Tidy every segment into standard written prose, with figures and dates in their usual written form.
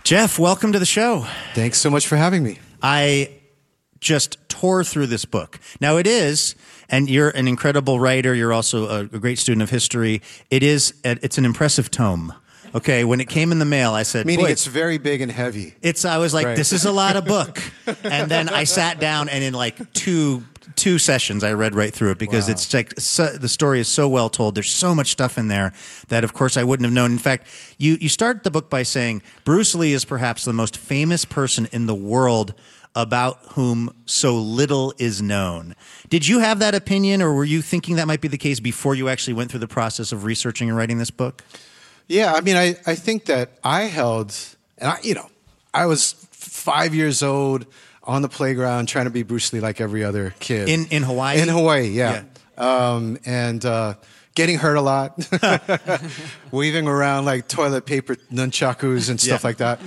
Jeff, welcome to the show. Thanks so much for having me. I just tore through this book. Now it is, and you're an incredible writer. You're also a great student of history. It's an impressive tome. Okay, when it came in the mail, I said, Meaning boy, it's very big and heavy. I was like, Right. This is a lot of book. And then I sat down, and in like two sessions, I read right through it because Wow. it's like the story is so well told. There's so much stuff in there that, of course, I wouldn't have known. In fact, you start the book by saying Bruce Lee is perhaps the most famous person in the world about whom so little is known. Did you have that opinion, or were you thinking that might be the case before you actually went through the process of researching and writing this book? Yeah, I mean, I think that I held, and I was 5 years old on the playground trying to be Bruce Lee like every other kid. In Hawaii? In Hawaii, yeah. And getting hurt a lot, waving around like toilet paper nunchakus and stuff like that.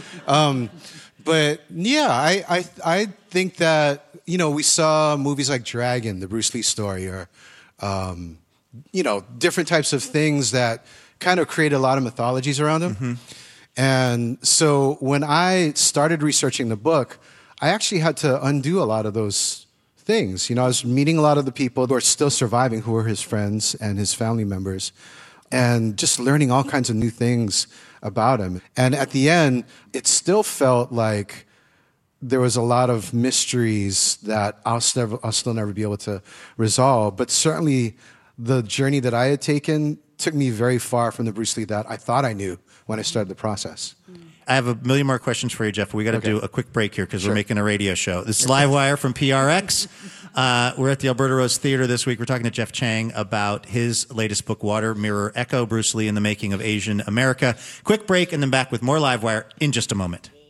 But yeah, I think that, we saw movies like Dragon, the Bruce Lee story, or, different types of things that kind of create a lot of mythologies around him. Mm-hmm. And so when I started researching the book, I actually had to undo a lot of those things. I was meeting a lot of the people who are still surviving, who were his friends and his family members, and just learning all kinds of new things about him. And at the end, it still felt like there was a lot of mysteries that I'll still never be able to resolve. But certainly the journey that I had taken took me very far from the Bruce Lee that I thought I knew when I started the process. I have a million more questions for you, Jeff, but we got to do a quick break here because we're making a radio show. This is Livewire from PRX. We're at the Alberta Rose Theater this week. We're talking to Jeff Chang about his latest book, Water, Mirror, Echo, Bruce Lee in the Making of Asian America. Quick break and then back with more Livewire in just a moment.